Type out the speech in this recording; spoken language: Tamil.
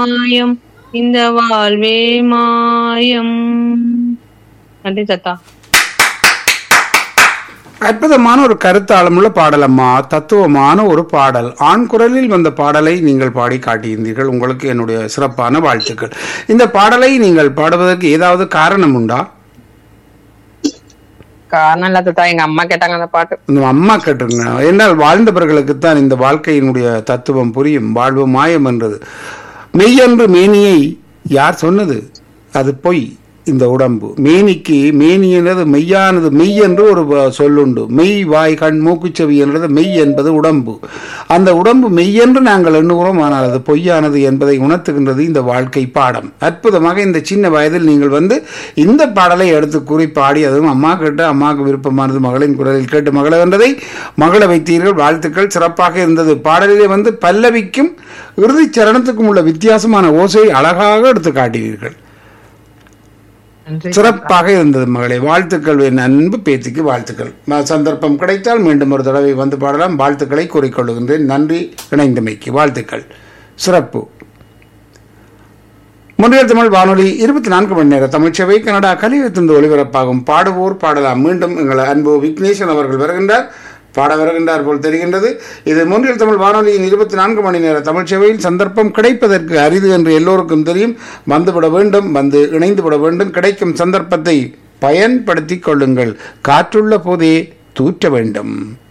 மாயம் இந்த வாழ்வே மாயம். நன்றி தாத்தா. அற்புதமான ஒரு கருத்தாளமுள்ள பாடலம்மா, தத்துவமான ஒரு பாடல். ஆண் குரலில் வந்த பாடலை நீங்கள் பாடி காட்டியிருந்தீர்கள். உங்களுக்கு என்னுடைய சிறப்பான வாழ்த்துக்கள். இந்த பாடலை நீங்கள் பாடுவதற்கு ஏதாவது காரணம் உண்டா? காரணம் இல்ல தாத்தா, எங்க அம்மா கேட்டாங்க அந்த பாட்டு. இந்த அம்மா கேட்டுருங்க. என்னால் வாழ்ந்தவர்களுக்குத்தான் இந்த வாழ்க்கையினுடைய தத்துவம் புரியும். வாழ்வு மாயம் என்றது. மெய்யென்று மேனியை யார் சொன்னது? அது பொய். இந்த உடம்பு மேனிக்கு மேனி என்றது மெய்யானது. மெய் என்று ஒரு சொல்லுண்டு. மெய் வாய் கண் மூக்குச்செவி என்றது மெய் என்பது உடம்பு. அந்த உடம்பு மெய்யென்று நாங்கள் எண்ணுகிறோம், ஆனால் அது பொய்யானது என்பதை உணர்த்துகின்றது இந்த வாழ்க்கை பாடம். அற்புதமாக இந்த சின்ன வயதில் நீங்கள் வந்து இந்த பாடலை எடுத்து கூறி பாடி, அதுவும் அம்மா கேட்டு அம்மாவுக்கு விருப்பமானது மகளின் குரலில் கேட்டு மகள வென்றதை மகள வைத்தீர்கள். வாழ்த்துக்கள், சிறப்பாக இருந்தது. பாடலிலே வந்து பல்லவிக்கும் இறுதி சரணத்துக்கும் உள்ள வித்தியாசமான ஓசையை அழகாக எடுத்து காட்டினீர்கள். சிறப்பாக இருந்தது மகளே. வாழ்த்துக்கள். என் அன்பு பேத்திக்கு வாழ்த்துக்கள். சந்தர்ப்பம் கிடைத்தால் மீண்டும் ஒரு தடவை வந்து பாடலாம். வாழ்த்துக்களை கூறிக்கொள்ளுகின்றேன். நன்றி இணைந்தமைக்கு. வாழ்த்துக்கள். சிறப்பு. முன்னில் தமிழ் வானொலி 24 மணி நேர தமிழ்ச்சேவை கனடா கலியத்திலிருந்து ஒளிபரப்பாகும் பாடுவோர் பாடலாம். மீண்டும் எங்கள் அன்பு விக்னேஸ்வரன் அவர்கள் வருகின்றார், பாட வருகின்றார் போல் தெரிகின்றது. இது முன்னில் தமிழ் வானொலியின் 24 மணி நேர தமிழ்ச்சேவையில் சந்தர்ப்பம் கிடைப்பதற்கு அரிது என்று எல்லோருக்கும் தெரியும். வந்துவிட வேண்டும், வந்து இணைந்து விட வேண்டும். கிடைக்கும் சந்தர்ப்பத்தை பயன்படுத்திக் கொள்ளுங்கள். காற்றுள்ள போதே தூற்ற வேண்டும்.